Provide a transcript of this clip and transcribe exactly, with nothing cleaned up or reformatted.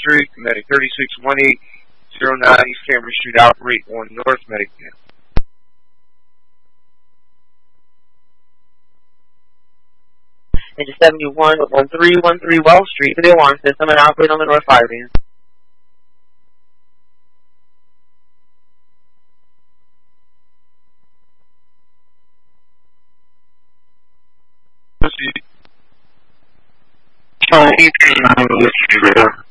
Street, Medic thirty-six eighteen oh nine East Cambridge Street, operate on North Medic ten. Engine seventy-one on three one three Wells Street for the alarm system and operate on the North Fire Band. Charlie eighteen nine